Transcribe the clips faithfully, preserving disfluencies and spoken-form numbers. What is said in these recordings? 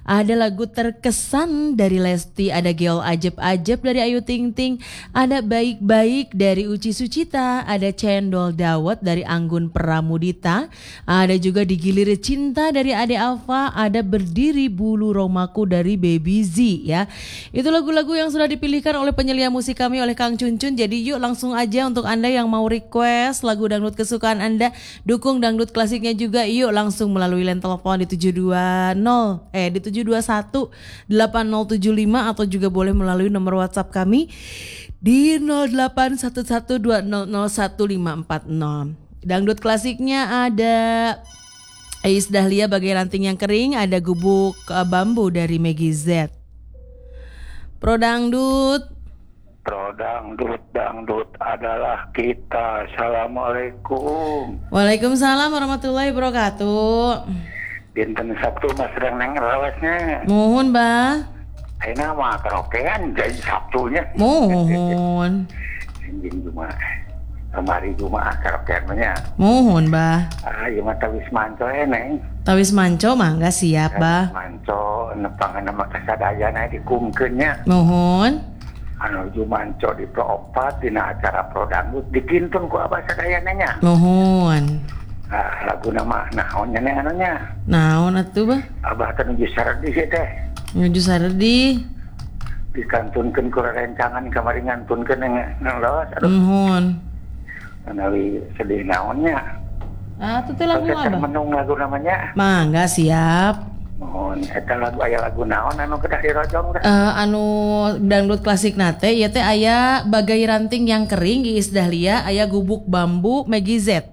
Ada lagu Terkesan dari Lesti, ada Geol Ajeb-Ajeb dari Ayu Ting Ting, ada Baik-Baik dari Uci Sucita, ada Cendol Dawet dari Anggun Pramudita, ada juga Digilir Cinta dari Ade Alfa, ada Berdiri Bulu Romaku dari Baby Z ya. Itu lagu-lagu yang sudah dipilihkan oleh penyelia musik kami oleh Kang Cuncun. Jadi yuk langsung aja untuk Anda yang mau request lagu dangdut kesukaan Anda, dukung dangdut klasiknya juga, yuk langsung melalui line telepon di tujuh dua nol eh di tujuh dua satu delapan nol tujuh lima atau juga boleh melalui nomor WhatsApp kami di nol delapan satu satu dua nol nol satu lima empat nol. Dangdut klasiknya ada Iis Dahlia Bagai Ranting Yang Kering, ada Gubuk uh, Bambu dari Meggy Z. Pro dangdut, Pro dangdut, dangdut adalah kita. Assalamualaikum. Waalaikumsalam warahmatullahi wabarakatuh. Dinten Sabtu mas sedang neng rawasnya. Mohon bah. Aina mah karaokean jadi Sabtunya. Mohon. Anjing cuma kemari cuma karaokeannya. Mohon bah. Ah iya mah tawis manco ya neng. Tawis manco mah enggak siap bah. Manco nepangan nama kasadayana dikumkeunnya. Mohon. Anu jumanco di Pro Opat dina acara Pro Dangdut dikintun ku abah sadayananya. Mohon. Ah, lagu nama naonnya nih anunya. Naon atuh bah? Abah teh nuju saredi sih teh. Nuju saredi. Dikantunkeun ku rencangan kamari ngantunkeun nang ngelos. Aduh. Mohon. Anawi sedih naonnya. Ah, itu teh lagu apa? Menung lagu namanya. Mangga siap. Mohon eta lagu aya lagu naon anu kedah dirojong dah. Uh, anu dangdut klasik nate ya teh aya Bagai Ranting Yang Kering Iis Dahlia, aya Gubuk Bambu Meggy Z.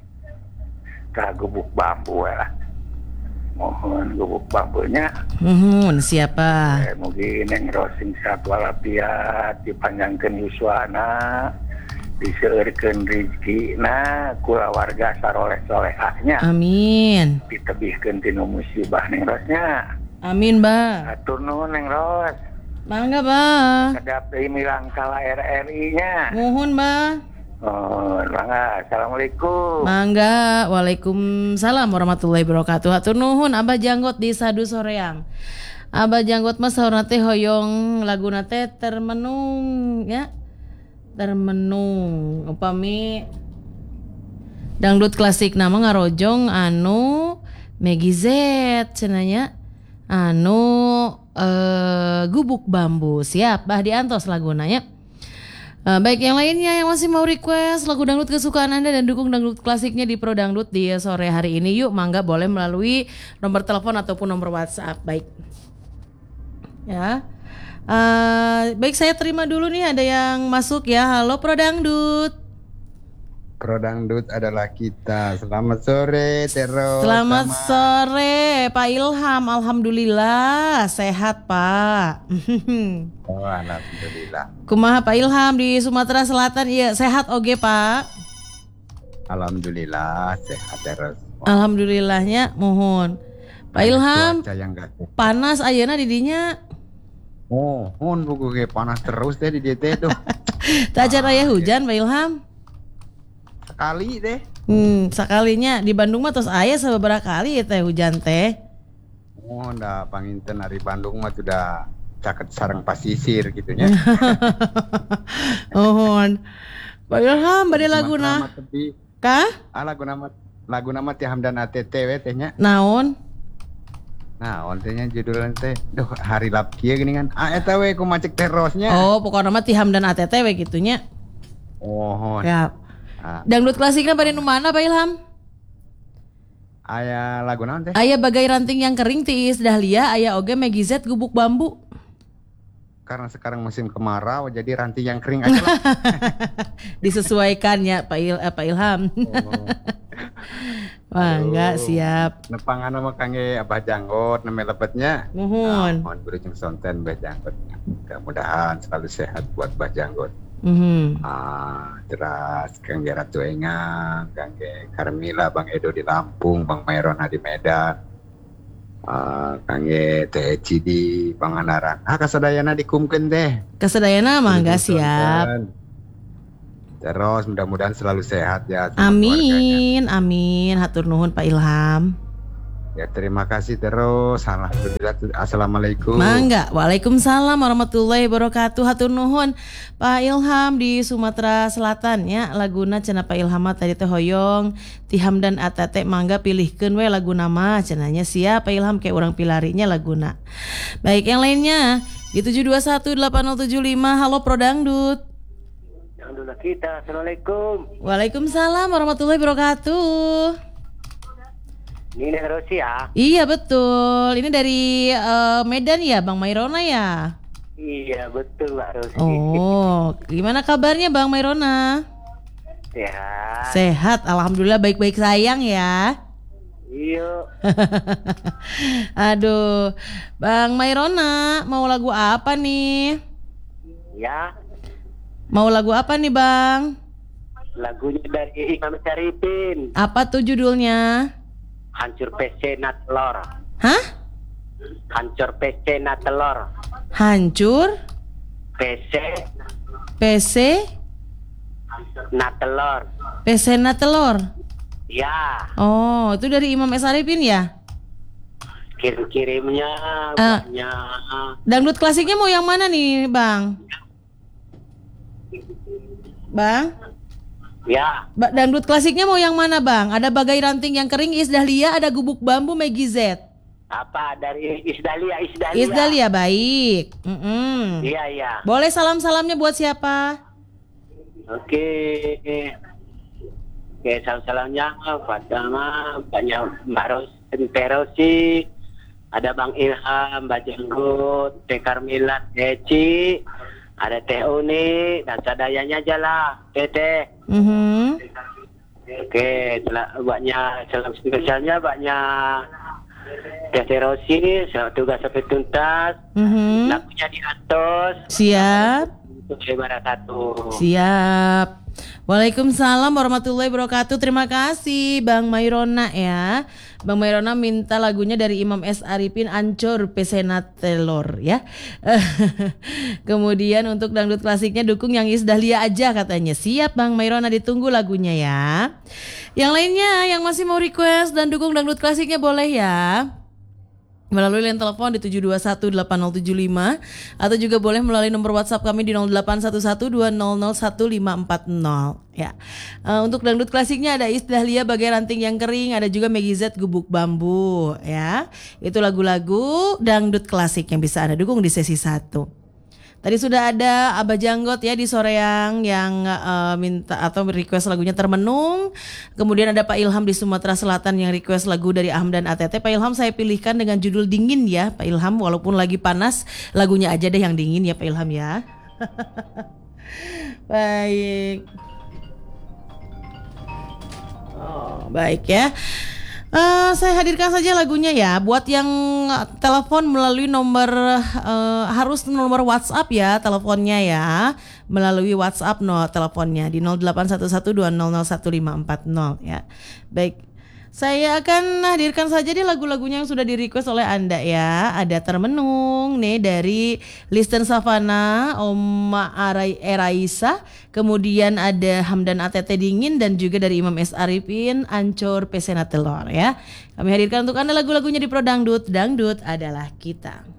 Tah Gubuk Bambu lah. Mohon Gubuk Bambunya. Mohon siapa? Eh, mugi Neng Rosing sehat walafiat, dipanjangkeun yuswana, diseueurkeun rezekina, kula warga saroleh-solehahnya. Amin. Ditebihkeun tinu musibah Neng Rosnya. Amin, Ba. Atur nuhun Neng Ros. Mangga, Ba. Kedap deui milang kala R R I-nya. Mohon, Ba. Oh, mangga. Assalamualaikum. Mangga. Waalaikumsalam warahmatullahi wabarakatuh. Hatur nuhun Abah Janggot di Sadu Soreang. Abah Janggot mah saurna teh hoyong laguna teh termenung ya. Termenung upami dangdut klasik nama ngarojong anu Meggy Z cenanya anu uh, Gubuk Bambu. Siap bah diantos lagunanya. Uh, baik yang lainnya yang masih mau request lagu dangdut kesukaan Anda dan dukung dangdut klasiknya di Pro Dangdut di sore hari ini, yuk mangga boleh melalui nomor telepon ataupun nomor WhatsApp. Baik ya. Uh, baik saya terima dulu nih ada yang masuk ya. Halo Pro Dangdut. Pro Dangdut adalah kita. Selamat sore Tero. Selamat sama... sore Pak Ilham. Alhamdulillah sehat Pak. Oh alhamdulillah. Kumaha Pak Ilham di Sumatera Selatan? Iya sehat oge Pak. Alhamdulillah sehat terus. Alhamdulillahnya mohon. Pak Ilham panas ayeuna didinya. Oh, mohon buku kayak panas terus deh di D T tuh. Tak ajar aya hujan Pak Ilham. Sekali deh. Hmm, sekalinya di Bandung mah tos aya sabeberapa kali ya teh hujan teh. Oh, dah panginten dari Bandung mah sudah caket sareng pasisir gitunya. Mohon. Pak Ilham bade laguna. Kah? Ah lagu nama lagu nama Ti Hamdan A T T we tehnya. Naon? Nah, ontenya judulnya teh, duh hari lap kieu geuning kan. Ah eta we ku macek terosnya. Oh, pokokna mah Ti Hamdan A T T we gitunya. Oh. Ya. Ah. Dangdut klasikna bade nu mana Pak Ilham? Aya lagu naon teh? Aya Bagai Ranting Yang Kering ti Iis Dahlia, aya oge Meggy Z Gubuk Bambu. Karena sekarang musim kemarau jadi ranting yang kering aja lah. Disesuaikan ya Pak Il eh, Pak Ilham. Oh. Wah, enggak siap. Nepangan nama kangge Abah Janggot nama lebetnya. Mohon. Mohon beri jeung sonten Abah Janggot. Mudah-mudahan selalu sehat buat Abah Janggot. Mhm. Ah, terus kangge Ratu Engang, kangge Carmila, Bang Edo di Lampung, Bang Mairona di Medan. Ah, kangge Teh Eci di Pangandaran. Ah, kasadayana dikumkeun teh. Kasadayana mah enggak siap. Terus mudah-mudahan selalu sehat ya. Amin, keluarganya. Amin. Hatur nuhun Pak Ilham. Ya terima kasih terus. Alhamdulillah. Assalamualaikum. Mangga. Waalaikumsalam warahmatullahi wabarakatuh. Hatur nuhun Pak Ilham di Sumatera Selatan ya. Laguna cenah Pak Ilham tadi teh hoyong Tiham dan Atate mangga pilihkeun we lagu nama cenanya siap Pak Ilham kayak orang pilarinya laguna. Baik yang lainnya di tujuh dua satu delapan nol tujuh lima. Halo Pro Dangdut. Alhamdulillah kita. Assalamualaikum. Waalaikumsalam warahmatullahi wabarakatuh. Ini Rosi ya? Iya betul. Ini dari uh, Medan ya, Bang Mairona ya? Iya betul Mbak Rosi. Oh, gimana kabarnya Bang Mairona? Sehat. Sehat, alhamdulillah baik-baik sayang ya. Iya. Aduh, Bang Mairona mau lagu apa nih? Ya. Mau lagu apa nih Bang? Lagunya dari Imam Syarifin. Apa tuh judulnya? Hancur P C na telur. Hah? Hancur P C na telur. Hancur? P C P C? na telur. P C na telur? Ya. Oh, itu dari Imam S. Arifin ya? Kirim-kirimnya Ah. banyak. Dangdut klasiknya mau yang mana nih Bang? Bang? Ya. Ba- Dangdut klasiknya mau yang mana Bang? Ada Bagai Ranting Yang Kering, Iis Dahlia, ada Gubuk Bambu, Maggie Z. Apa dari Isdalia? Isdalia. Iis Dahlia baik. Mm-mm. Iya iya. Boleh salam-salamnya buat siapa? Oke. Oke, salam-salamnya pertama banyak Mbak Ros, Teh Rosi, ada Bang Ilham, Mbak Jenggut, Teh Karmila, Eci, ada Teh Uni, dan sadayanya aja lah, Teteh. Mhm. Oke, sel- banyak salam spesialnya banyak Teh Teh Rosi, tugas sampai tuntas, Mhm. lagunya diatos, Siap. untuk lebaran satu. Siap. Waalaikumsalam warahmatullahi wabarakatuh. Terima kasih Bang Mairona ya. Bang Mairona minta lagunya dari Imam S. Arifin, Ancur Pesena Telur ya. Kemudian untuk dangdut klasiknya dukung yang Iis Dahlia aja katanya. Siap Bang Mairona, ditunggu lagunya ya. Yang lainnya yang masih mau request dan dukung dangdut klasiknya boleh ya. Melalui line telepon di tujuh dua satu delapan nol tujuh lima atau juga boleh melalui nomor WhatsApp kami di nol delapan satu satu dua nol nol satu lima empat nol ya. Uh, untuk dangdut klasiknya ada Iis Dahlia, Bagai Ranting Yang Kering, ada juga Maggie Z, Gubuk Bambu ya. Itu lagu-lagu dangdut klasik yang bisa Anda dukung di sesi satu. Tadi sudah ada Abah Janggot ya di Soreang yang uh, minta atau request lagunya Termenung. Kemudian ada Pak Ilham di Sumatera Selatan yang request lagu dari Aham dan A T T. Pak Ilham saya pilihkan dengan judul Dingin ya Pak Ilham, walaupun lagi panas lagunya aja deh yang dingin ya Pak Ilham ya. Baik. Oh, baik ya. Uh, saya hadirkan saja lagunya ya. Buat yang telepon melalui nomor uh, harus nomor WhatsApp ya teleponnya ya. Melalui WhatsApp no teleponnya di nol delapan satu satu dua nol nol satu lima empat nol ya. Baik. Saya akan hadirkan saja di lagu-lagunya yang sudah di-request oleh Anda ya. Ada Termenung nih dari Listen Savana, Oma Arai Eraisa. Kemudian ada Hamdan A T T Dingin dan juga dari Imam S. Arifin, Ancur Pesena Telur ya. Kami hadirkan untuk Anda lagu-lagunya di Pro Dangdut. Dangdut adalah kita.